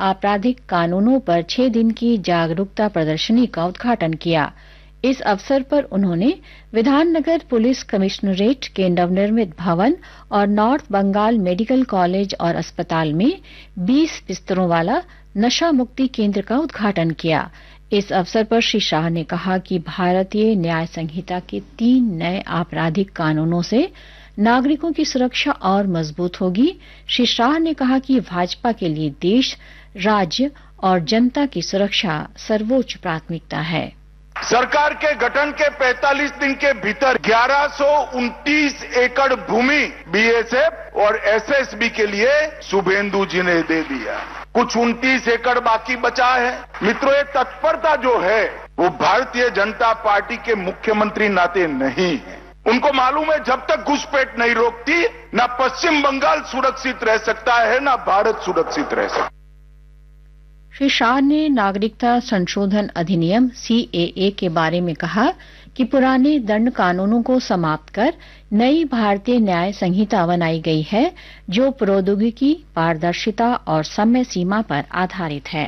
आपराधिक कानूनों पर 6 दिन की जागरूकता प्रदर्शनी का उद्घाटन किया। इस अवसर पर उन्होंने विधाननगर पुलिस कमिश्नरेट के नवनिर्मित भवन और नॉर्थ बंगाल मेडिकल कॉलेज और अस्पताल में 20 बिस्तरों वाला नशा मुक्ति केंद्र का उद्घाटन किया। इस अवसर पर श्री शाह ने कहा कि भारतीय न्याय संहिता के 3 नए आपराधिक कानूनों से नागरिकों की सुरक्षा और मजबूत होगी। श्री शाह ने कहा कि भाजपा के लिए देश, राज्य और जनता की सुरक्षा सर्वोच्च प्राथमिकता है। सरकार के गठन के 45 दिन के भीतर 1129 एकड़ भूमि बीएसएफ और एसएसबी के लिए शुभेंदु जी ने दे दिया। कुछ 29 एकड़ बाकी बचा है। मित्रों, ये तत्परता जो है वो भारतीय जनता पार्टी के मुख्यमंत्री नाते नहीं है। उनको मालूम है जब तक घुसपैठ नहीं रोकती ना पश्चिम बंगाल सुरक्षित रह सकता है ना भारत सुरक्षित रह सकता है। श्री शाह ने नागरिकता संशोधन अधिनियम सीएए के बारे में कहा कि पुराने दंड कानूनों को समाप्त कर नई भारतीय न्याय संहिता बनाई गई है जो प्रौद्योगिकी, पारदर्शिता और समय सीमा पर आधारित है।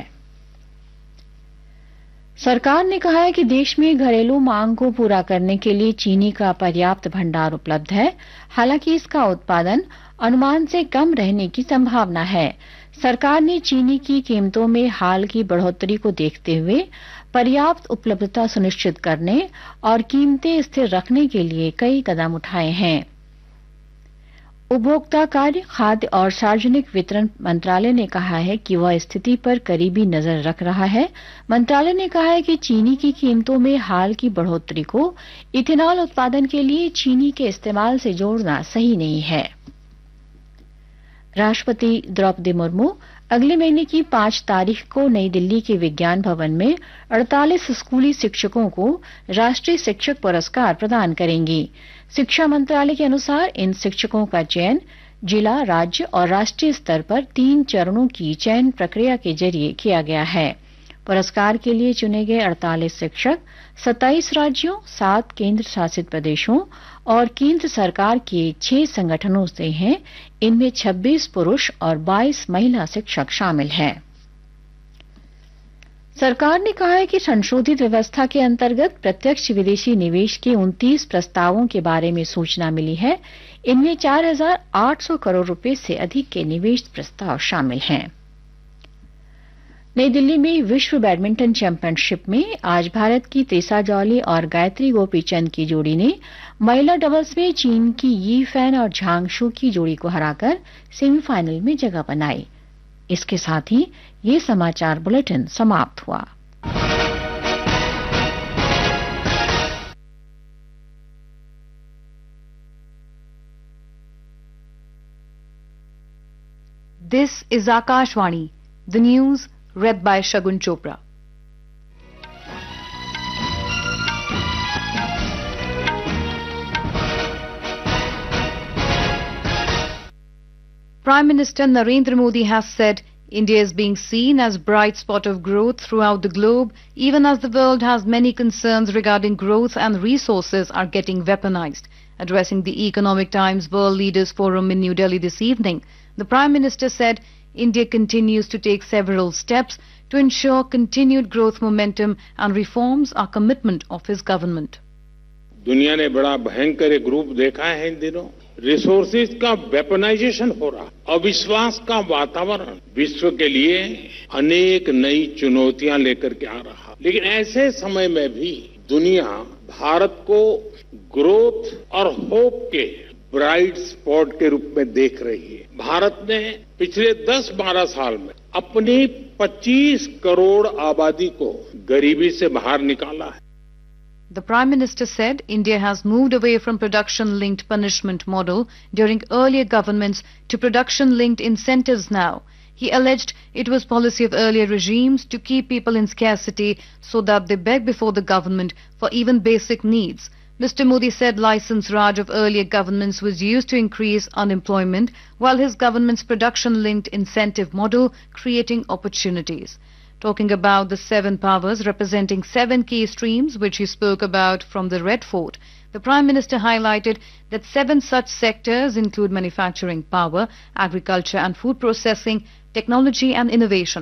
सरकार ने कहा है कि देश में घरेलू मांग को पूरा करने के लिए चीनी का पर्याप्त भंडार उपलब्ध है। हालांकि इसका उत्पादन अनुमान से कम रहने की संभावना है। सरकार ने चीनी की कीमतों में हाल की बढ़ोतरी को देखते हुए पर्याप्त उपलब्धता सुनिश्चित करने और कीमतें स्थिर रखने के लिए कई कदम उठाए हैं। उपभोक्ता कार्य, खाद्य और सार्वजनिक वितरण मंत्रालय ने कहा है कि वह स्थिति पर करीबी नजर रख रहा है। मंत्रालय ने कहा है कि चीनी की कीमतों में हाल की बढ़ोतरी को इथेनॉल उत्पादन के लिए चीनी के इस्तेमाल से जोड़ना सही नहीं है। राष्ट्रपति द्रौपदी मुर्मू अगले महीने की 5 तारीख को नई दिल्ली के विज्ञान भवन में 48 स्कूली शिक्षकों को राष्ट्रीय शिक्षक पुरस्कार प्रदान करेंगी। शिक्षा मंत्रालय के अनुसार इन शिक्षकों का चयन जिला, राज्य और राष्ट्रीय स्तर पर 3 चरणों की चयन प्रक्रिया के जरिए किया गया है। पुरस्कार के लिए चुने गए 48 शिक्षक 27 राज्यों, 7 केंद्र शासित प्रदेशों और केंद्र सरकार के 6 संगठनों से हैं। इनमें 26 पुरुष और 22 महिला शिक्षक शामिल हैं। सरकार ने कहा है कि संशोधित व्यवस्था के अंतर्गत प्रत्यक्ष विदेशी निवेश के 29 प्रस्तावों के बारे में सूचना मिली है। इनमें 4,800 करोड़ रुपए से अधिक के निवेश प्रस्ताव शामिल हैं। नई दिल्ली में विश्व बैडमिंटन चैंपियनशिप में आज भारत की त्रिसा जॉली और गायत्री गोपीचंद की जोड़ी ने महिला डबल्स में चीन की यी फैन और झांग शू की जोड़ी को हराकर सेमीफाइनल में जगह बनाई। इसके साथ ही ये समाचार बुलेटिन समाप्त हुआ। This is Akashvani, the news read by Shagun Chopra. Prime Minister Narendra Modi has said India is being seen as a bright spot of growth throughout the globe, even as the world has many concerns regarding growth and resources are getting weaponized. Addressing the Economic Times World Leaders Forum in New Delhi this evening, the Prime Minister said India continues to take several steps to ensure continued growth momentum and reforms are commitment of his government. दुनिया ने बड़ा भयंकर एक रूप देखा है इन दिनों। Resources का वेपनाइजेशन हो रहा, अविश्वास का वातावरण विश्व के लिए अनेक नई चुनौतियां लेकर के आ रहा। लेकिन ऐसे समय में भी दुनिया भारत को ग्रोथ और होप के ब्राइट स्पॉट के रूप में देख रही है। भारत ने पिछले 10-12 साल में अपनी 25 करोड़ आबादी को गरीबी से बाहर निकाला है। The Prime Minister said India has moved away from production-linked punishment model during earlier governments to production-linked incentives now. He alleged it was policy of earlier regimes to keep people in scarcity so that they beg before the government for even basic needs. Mr. Modi said License Raj of earlier governments was used to increase unemployment, while his government's production-linked incentive model creating opportunities. Talking about the 7 powers representing 7 key streams which he spoke about from the Red Fort, the Prime Minister highlighted that 7 such sectors include manufacturing power, agriculture and food processing, technology and innovation.